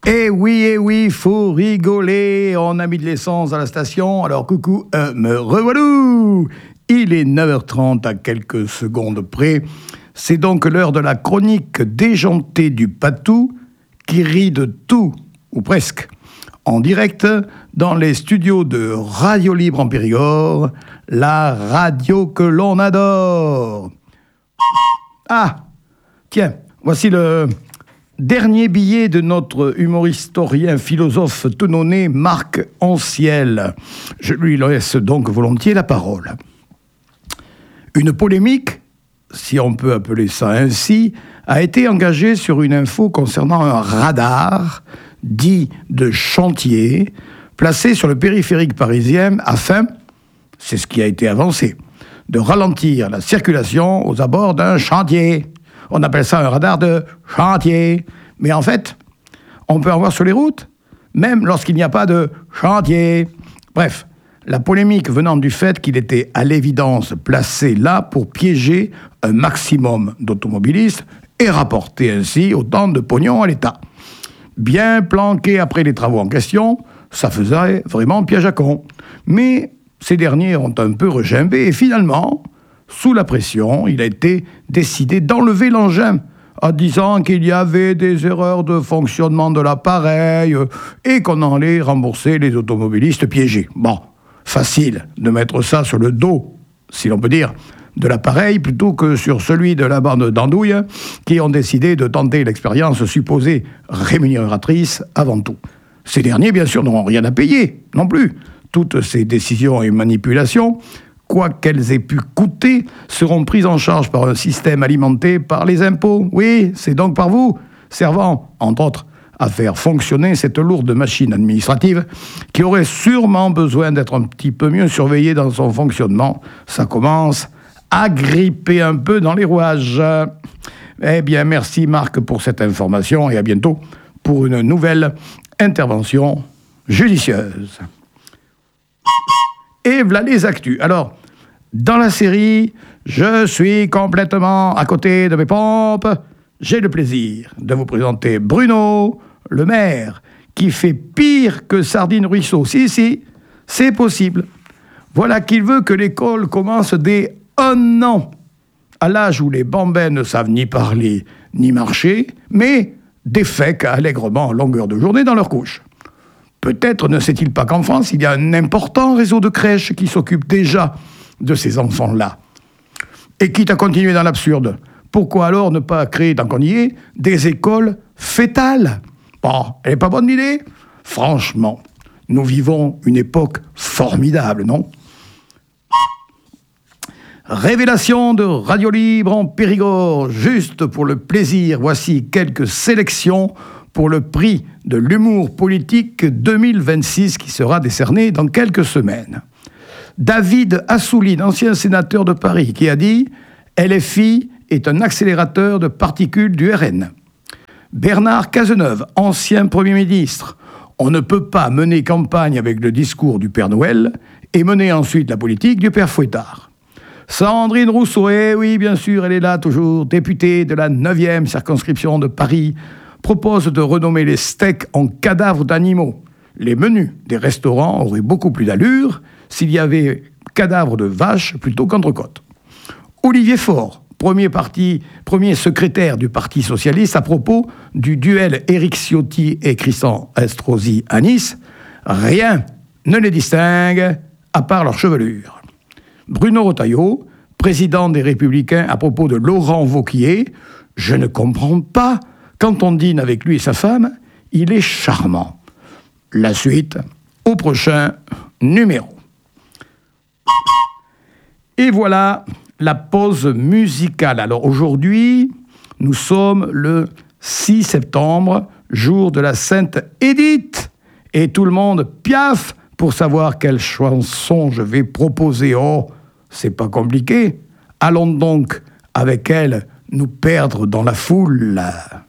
Eh oui, faut rigoler. On a mis de l'essence à la station. Alors coucou, me revoilà. Il est 9h30 à quelques secondes près. C'est donc l'heure de la chronique déjantée du Patou qui rit de tout, ou presque, en direct dans les studios de Radio Libre en Périgord, la radio que l'on adore. Ah, tiens, voici le dernier billet de notre humorhistorien philosophe tenonné Marc Anciel. Je lui laisse donc volontiers la parole. Une polémique, si on peut appeler ça ainsi, a été engagée sur une info concernant un radar dit de chantier placé sur le périphérique parisien afin, c'est ce qui a été avancé, de ralentir la circulation aux abords d'un chantier. On appelle ça un radar de chantier. Mais en fait, on peut en voir sur les routes, même lorsqu'il n'y a pas de chantier. Bref, la polémique venant du fait qu'il était à l'évidence placé là pour piéger un maximum d'automobilistes et rapporter ainsi autant de pognon à l'État. Bien planqué après les travaux en question, ça faisait vraiment piège à con. Mais ces derniers ont un peu regimbé et finalement, sous la pression, il a été décidé d'enlever l'engin en disant qu'il y avait des erreurs de fonctionnement de l'appareil et qu'on allait rembourser les automobilistes piégés. Bon, facile de mettre ça sur le dos, si l'on peut dire, de l'appareil plutôt que sur celui de la bande d'andouille qui ont décidé de tenter l'expérience supposée rémunératrice avant tout. Ces derniers, bien sûr, n'auront rien à payer non plus. Toutes ces décisions et manipulations, quoi qu'elles aient pu coûter, seront prises en charge par un système alimenté par les impôts. Oui, c'est donc par vous, servant, entre autres, à faire fonctionner cette lourde machine administrative qui aurait sûrement besoin d'être un petit peu mieux surveillée dans son fonctionnement. Ça commence à gripper un peu dans les rouages. Eh bien, merci Marc pour cette information et à bientôt pour une nouvelle intervention judicieuse. Et voilà les actus. Alors, dans la série « Je suis complètement à côté de mes pompes », j'ai le plaisir de vous présenter Bruno, le maire, qui fait pire que Sardine Ruisseau. Si, c'est possible. Voilà qu'il veut que l'école commence dès 1 an, à l'âge où les bambins ne savent ni parler ni marcher, mais défèquent allègrement en longueur de journée dans leur couche. Peut-être ne sait-il pas qu'en France, il y a un important réseau de crèches qui s'occupe déjà de ces enfants-là. Et quitte à continuer dans l'absurde, pourquoi alors ne pas créer, tant qu'on y est, des écoles fétales ? Bon, elle n'est pas bonne l'idée ? Franchement, nous vivons une époque formidable, non ? Révélation de Radio Libre en Périgord, juste pour le plaisir, voici quelques sélections pour le prix de l'humour politique 2026 qui sera décerné dans quelques semaines. David Assouline, ancien sénateur de Paris, qui a dit « LFI est un accélérateur de particules du RN ». Bernard Cazeneuve, ancien Premier ministre, « On ne peut pas mener campagne avec le discours du Père Noël et mener ensuite la politique du Père Fouettard ». Sandrine Rousseau, eh oui, bien sûr, elle est là toujours, députée de la 9e circonscription de Paris, propose de renommer les steaks en cadavres d'animaux. Les menus des restaurants auraient beaucoup plus d'allure s'il y avait cadavres de vaches plutôt qu'entrecôtes. Olivier Faure, premier secrétaire du Parti socialiste, à propos du duel Éric Ciotti et Christian Estrosi à Nice, rien ne les distingue à part leur chevelure. Bruno Retailleau, président des Républicains, à propos de Laurent Wauquiez, je ne comprends pas. Quand on dîne avec lui et sa femme, il est charmant. La suite au prochain numéro. Et voilà la pause musicale. Alors aujourd'hui, nous sommes le 6 septembre, jour de la Sainte Édith. Et tout le monde piaffe pour savoir quelle chanson je vais proposer. Oh, c'est pas compliqué. Allons donc avec elle nous perdre dans la foule.